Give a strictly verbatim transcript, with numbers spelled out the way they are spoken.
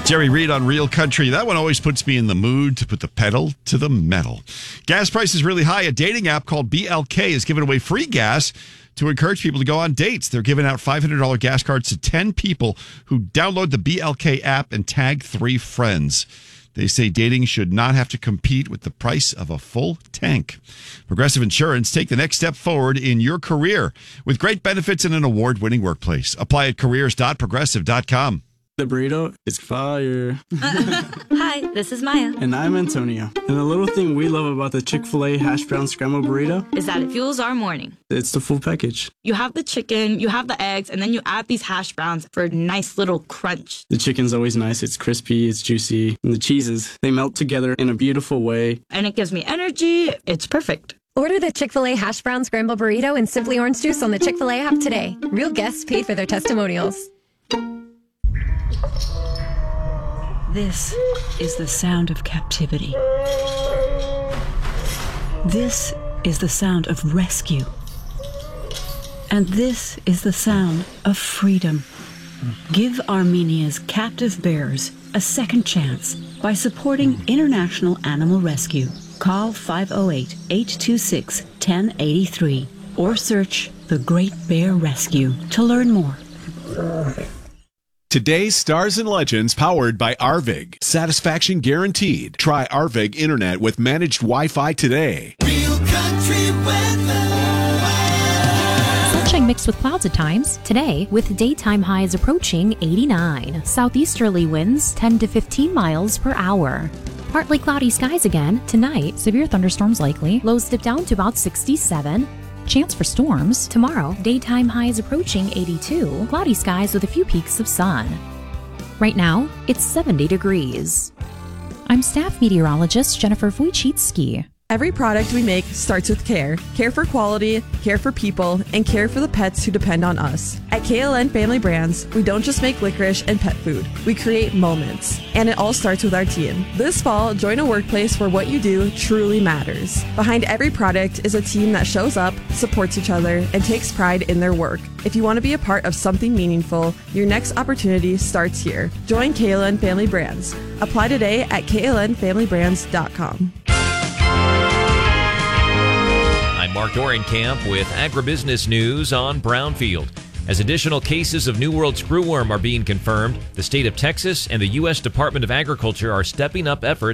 Jerry Reed on Real Country. That one always puts me in the mood to put the pedal to the metal. Gas prices really high. A dating app called B L K is giving away free gas to encourage people to go on dates. They're giving out five hundred dollars gas cards to ten people who download the B L K app and tag three friends. They say dating should not have to compete with the price of a full tank. Progressive Insurance, take the next step forward in your career with great benefits and an award-winning workplace. Apply at careers dot progressive dot com. The burrito is fire. Hi, this is Maya. And I'm Antonio. And the little thing we love about the Chick-fil-A hash brown scrambled burrito is that it fuels our morning. It's the full package. You have the chicken, you have the eggs, and then you add these hash browns for a nice little crunch. The chicken's always nice. It's crispy, it's juicy. And the cheeses, they melt together in a beautiful way. And it gives me energy. It's perfect. Order the Chick-fil-A hash brown scrambled burrito and Simply Orange Juice on the Chick-fil-A app today. Real guests paid for their testimonials. This is the sound of captivity. This is the sound of rescue. And this is the sound of freedom. Give Armenia's captive bears a second chance by supporting International Animal Rescue. Call five oh eight, eight two six, one oh eight three or search The Great Bear Rescue to learn more. Today's Stars and Legends powered by Arvig. Satisfaction guaranteed. Try Arvig Internet with managed Wi-Fi today. Real country weather. Sunshine mixed with clouds at times. Today, with daytime highs approaching eighty-nine. Southeasterly winds ten to fifteen miles per hour. Partly cloudy skies again. Tonight, severe thunderstorms likely. Lows dip down to about sixty-seven. Chance for storms. Tomorrow, daytime highs approaching eighty-two. Cloudy skies with a few peaks of sun. Right now, it's seventy degrees. I'm staff meteorologist Jennifer Wojcicki. Every product we make starts with care. Care for quality, care for people, and care for the pets who depend on us. At K L N Family Brands, we don't just make licorice and pet food. We create moments. And it all starts with our team. This fall, join a workplace where what you do truly matters. Behind every product is a team that shows up, supports each other, and takes pride in their work. If you want to be a part of something meaningful, your next opportunity starts here. Join K L N Family Brands. Apply today at K L N family brands dot com. I'm Mark Dorenkamp with Agribusiness News on Brownfield. As additional cases of New World screwworm are being confirmed, the state of Texas and the U S Department of Agriculture are stepping up efforts